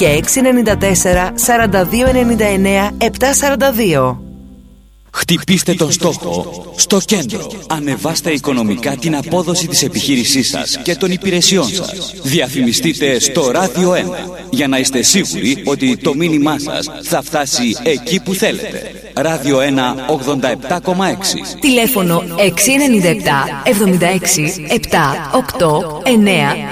και 694 4299 742. Χτυπήστε τον στόχο στο κέντρο. Ανεβάστε οικονομικά την απόδοση της επιχείρησής σας και των υπηρεσιών σας. Διαφημιστείτε στο Ράδιο 1 για να είστε σίγουροι ότι το μήνυμά σας θα φτάσει εκεί που θέλετε. Ράδιο 1 87,6. Τηλέφωνο 697 76 7 8 9